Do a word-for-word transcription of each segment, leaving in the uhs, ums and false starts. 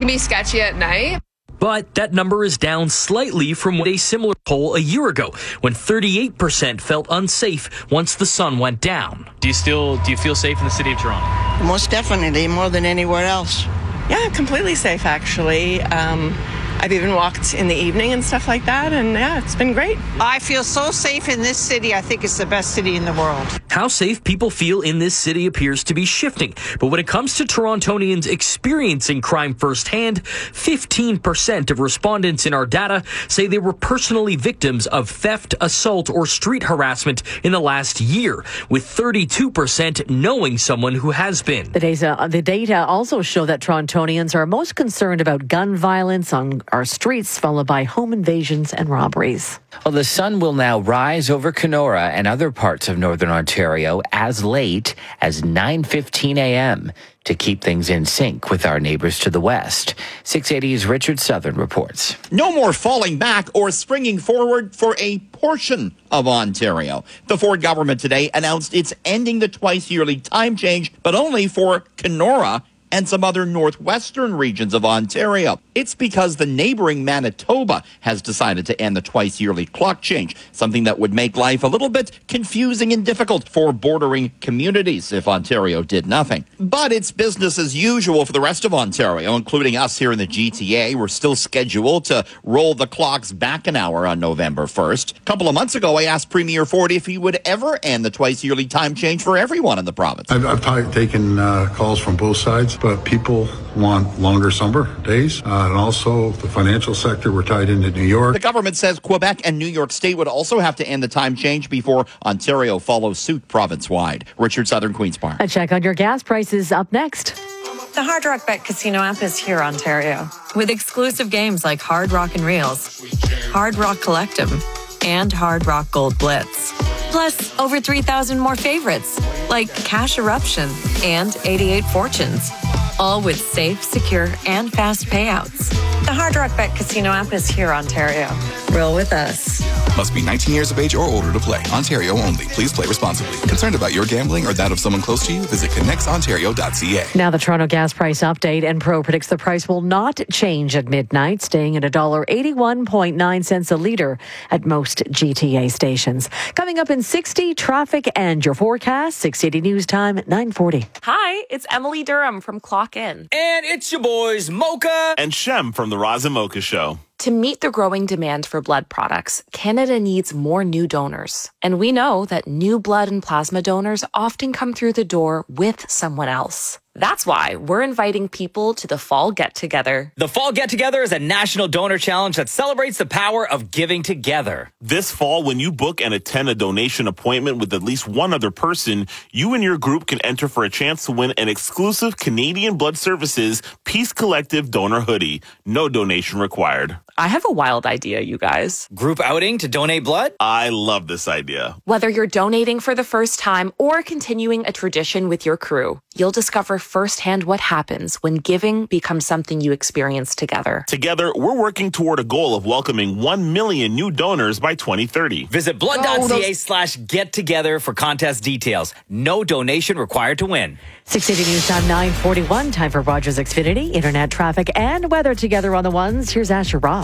be sketchy at night. But that number is down slightly from a similar poll a year ago, when thirty-eight percent felt unsafe once the sun went down. Do you still do you feel safe in the city of Toronto? Most definitely, more than anywhere else. Yeah, completely safe, actually. Um, I've even walked in the evening and stuff like that, and yeah, it's been great. I feel so safe in this city. I think it's the best city in the world. How safe people feel in this city appears to be shifting. But when it comes to Torontonians experiencing crime firsthand, fifteen percent of respondents in our data say they were personally victims of theft, assault, or street harassment in the last year, with thirty-two percent knowing someone who has been. The data, the data also show that Torontonians are most concerned about gun violence on our streets, followed by home invasions and robberies. Well, the sun will now rise over Kenora and other parts of northern Ontario as late as nine fifteen a.m. to keep things in sync with our neighbors to the west. six eighty's Richard Southern reports. No more falling back or springing forward for a portion of Ontario. The Ford government today announced it's ending the twice-yearly time change, but only for Kenora and some other northwestern regions of Ontario. It's because the neighboring Manitoba has decided to end the twice-yearly clock change, something that would make life a little bit confusing and difficult for bordering communities if Ontario did nothing. But it's business as usual for the rest of Ontario, including us here in the G T A. We're still scheduled to roll the clocks back an hour on November first. A couple of months ago, I asked Premier Ford if he would ever end the twice-yearly time change for everyone in the province. I've, I've taken uh, calls from both sides, but people want longer summer days. Uh, and also the financial sector, we're tied into New York. The government says Quebec and New York State would also have to end the time change before Ontario follows suit province-wide. Richard Southern, Queen's Park. A check on your gas prices up next. The Hard Rock Bet Casino app is here, Ontario, with exclusive games like Hard Rock and Reels, Hard Rock Collectum, and Hard Rock Gold Blitz. Plus, over three thousand more favorites, like Cash Eruption and eighty-eight Fortunes. All with safe, secure, and fast payouts. The Hard Rock Bet Casino app is here, Ontario. Roll with us. Must be nineteen years of age or older to play. Ontario only. Please play responsibly. Concerned about your gambling or that of someone close to you? Visit connects ontario dot c a. Now the Toronto gas price update. Enpro predicts the price will not change at midnight, staying at one dollar eighty-one point nine cents a litre at most G T A stations. Coming up in sixty, traffic and your forecast. six eighty News Time at nine forty. Hi, it's Emily Durham from Clock In. And it's your boys, Mocha and Shem from the Roz and Mocha Show. To meet the growing demand for blood products, Canada needs more new donors. And we know that new blood and plasma donors often come through the door with someone else. That's why we're inviting people to the Fall Get Together. The Fall Get Together is a national donor challenge that celebrates the power of giving together. This fall, when you book and attend a donation appointment with at least one other person, you and your group can enter for a chance to win an exclusive Canadian Blood Services Peace Collective donor hoodie. No donation required. I have a wild idea, you guys. Group outing to donate blood? I love this idea. Whether you're donating for the first time or continuing a tradition with your crew, you'll discover firsthand what happens when giving becomes something you experience together. Together, we're working toward a goal of welcoming one million new donors by twenty thirty. Visit blood.ca slash get together for contest details. No donation required to win. six eighty News Time, nine forty-one. Time for Rogers Xfinity, internet traffic and weather together on the ones. Here's Asher Roth.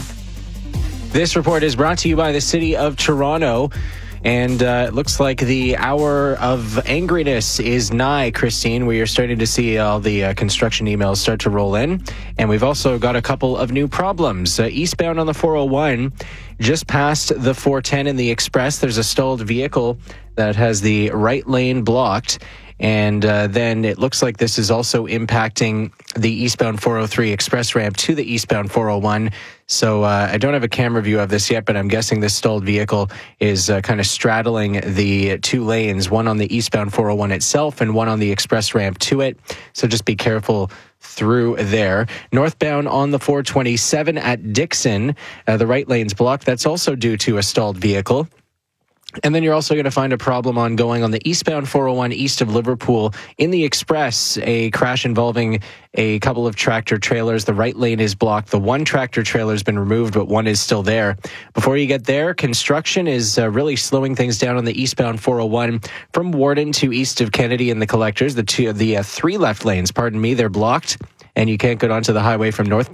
This report is brought to you by the City of Toronto. And uh, it looks like the hour of angriness is nigh, Christine. We are starting to see all the uh, construction emails start to roll in. And we've also got a couple of new problems. Uh, eastbound on the four oh one, just past the four ten in the Express, there's a stalled vehicle that has the right lane blocked. And uh, then it looks like this is also impacting the eastbound four oh three express ramp to the eastbound four oh one. So uh, I don't have a camera view of this yet, but I'm guessing this stalled vehicle is uh, kind of straddling the two lanes, one on the eastbound four oh one itself and one on the express ramp to it. So just be careful through there. Northbound on the four twenty-seven at Dixon, uh, the right lane's blocked. That's also due to a stalled vehicle. And then you're also going to find a problem ongoing on the eastbound four oh one east of Liverpool in the Express, a crash involving a couple of tractor trailers. The right lane is blocked. The one tractor trailer has been removed, but one is still there. Before you get there, construction is uh, really slowing things down on the eastbound four oh one from Warden to east of Kennedy and the Collectors. The two, the uh, three left lanes, pardon me, they're blocked, and you can't get onto the highway from north.